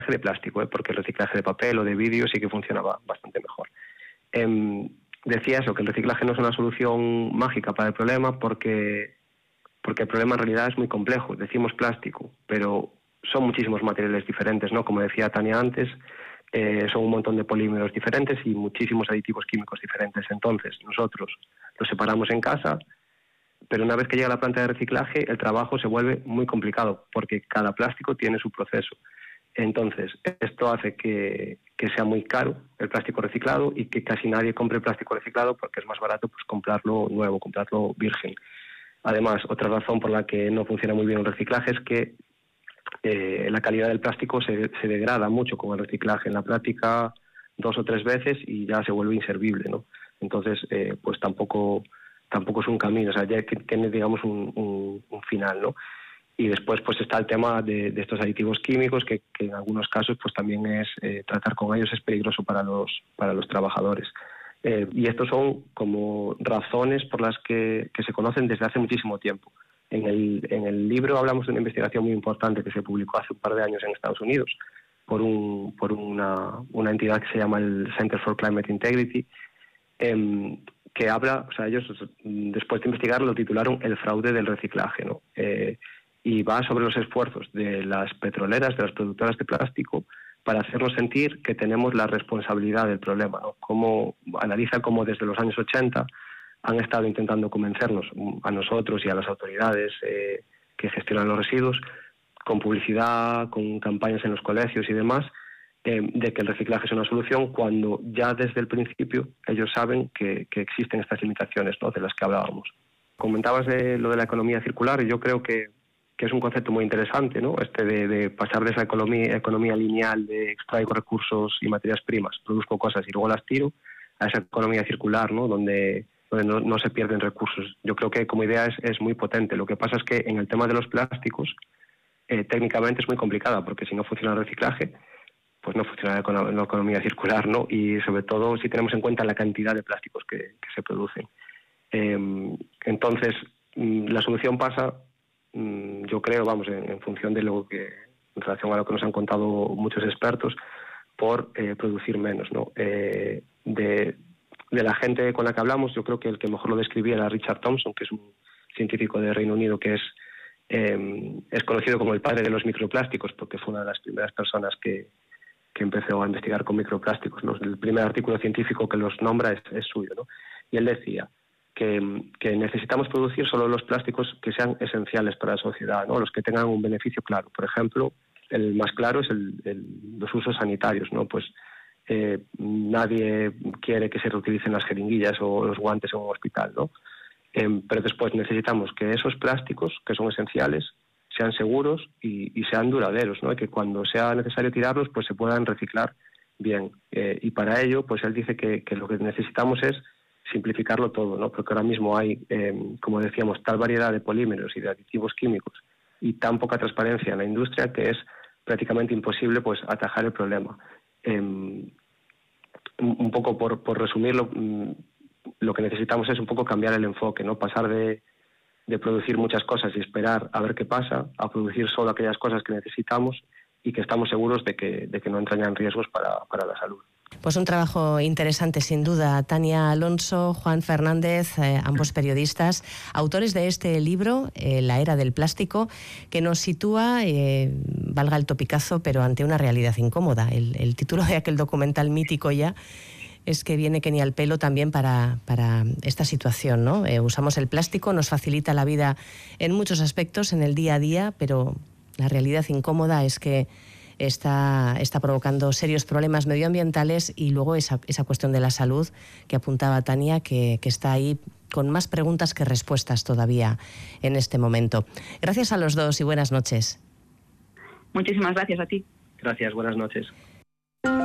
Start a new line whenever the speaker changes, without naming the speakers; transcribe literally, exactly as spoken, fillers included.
de plástico, ¿eh? Porque el reciclaje de papel o de vidrio sí que funcionaba bastante mejor. Eh, decía eso, que el reciclaje no es una solución mágica para el problema porque, porque el problema en realidad es muy complejo. Decimos plástico, pero son muchísimos materiales diferentes, ¿no? Como decía Tania antes, eh, son un montón de polímeros diferentes y muchísimos aditivos químicos diferentes. Entonces, nosotros los separamos en casa, pero una vez que llega a la planta de reciclaje, el trabajo se vuelve muy complicado porque cada plástico tiene su proceso. Entonces, esto hace que, que sea muy caro el plástico reciclado y que casi nadie compre plástico reciclado porque es más barato pues comprarlo nuevo, comprarlo virgen. Además, otra razón por la que no funciona muy bien el reciclaje es que eh, la calidad del plástico se, se degrada mucho con el reciclaje. En la práctica, dos o tres veces y ya se vuelve inservible, ¿no? Entonces, eh, pues tampoco, tampoco es un camino, o sea, ya que tiene, digamos, un, un, un final, ¿no? Y después pues está el tema de, de estos aditivos químicos que, que en algunos casos pues también es eh, tratar con ellos es peligroso para los para los trabajadores. Eh, y estos son como razones por las que, que se conocen desde hace muchísimo tiempo. En el, en el libro hablamos de una investigación muy importante que se publicó hace un par de años en Estados Unidos por, un, por una, una entidad que se llama el Center for Climate Integrity, eh, que habla, o sea, ellos después de investigar lo titularon El fraude del reciclaje, ¿no? Eh, y va sobre los esfuerzos de las petroleras, de las productoras de plástico, para hacernos sentir que tenemos la responsabilidad del problema, ¿no? Como, analiza cómo desde los años ochenta han estado intentando convencernos, a nosotros y a las autoridades eh, que gestionan los residuos, con publicidad, con campañas en los colegios y demás, eh, de que el reciclaje es una solución, cuando ya desde el principio ellos saben que, que existen estas limitaciones, ¿no?, de las que hablábamos. Comentabas de lo de la economía circular y yo creo que que es un concepto muy interesante, ¿no? Este de, de pasar de esa economía, economía lineal de extraigo recursos y materias primas, produzco cosas y luego las tiro, a esa economía circular, ¿no?, donde, donde no, no se pierden recursos. Yo creo que como idea es, es muy potente. Lo que pasa es que en el tema de los plásticos, eh, técnicamente es muy complicada, porque si no funciona el reciclaje, pues no funciona la, la economía circular, ¿no? Y sobre todo si tenemos en cuenta la cantidad de plásticos que, que se producen. Eh, entonces, la solución pasa, yo creo, vamos, en, en función de lo que, en relación a lo que nos han contado muchos expertos, por eh, producir menos, ¿no? Eh, de, de la gente con la que hablamos, yo creo que el que mejor lo describía era Richard Thompson, que es un científico de Reino Unido que es, eh, es conocido como el padre de los microplásticos, porque fue una de las primeras personas que, que empezó a investigar con microplásticos, ¿no? El primer artículo científico que los nombra es, es suyo, ¿no? Y él decía Que, que necesitamos producir solo los plásticos que sean esenciales para la sociedad, ¿no?, los que tengan un beneficio claro. Por ejemplo, el más claro es el, el, los usos sanitarios, ¿no? Pues eh, nadie quiere que se reutilicen las jeringuillas o los guantes en un hospital, ¿no? Eh, pero después necesitamos que esos plásticos, que son esenciales, sean seguros y, y sean duraderos, ¿no? Y que cuando sea necesario tirarlos, pues se puedan reciclar bien. Eh, y para ello, pues él dice que, que lo que necesitamos es simplificarlo todo, ¿no? Porque ahora mismo hay, eh, como decíamos, tal variedad de polímeros y de aditivos químicos y tan poca transparencia en la industria que es prácticamente imposible pues atajar el problema. Eh, un poco por, por resumirlo, lo que necesitamos es un poco cambiar el enfoque, ¿no? Pasar de, de producir muchas cosas y esperar a ver qué pasa, a producir solo aquellas cosas que necesitamos y que estamos seguros de que, de que no entrañan riesgos para, para la salud.
Pues un trabajo interesante, sin duda. Tania Alonso, Juan Fernández, eh, ambos periodistas, autores de este libro, eh, La era del plástico, que nos sitúa, eh, valga el topicazo, pero ante una realidad incómoda. El, el título de aquel documental mítico ya es que viene que ni al pelo también para, para esta situación, ¿no? Eh, usamos el plástico, nos facilita la vida en muchos aspectos, en el día a día, pero la realidad incómoda es que Está, está provocando serios problemas medioambientales y luego esa, esa cuestión de la salud que apuntaba Tania, que, que está ahí con más preguntas que respuestas todavía en este momento. Gracias a los dos y buenas noches.
Muchísimas gracias a ti.
Gracias, buenas noches.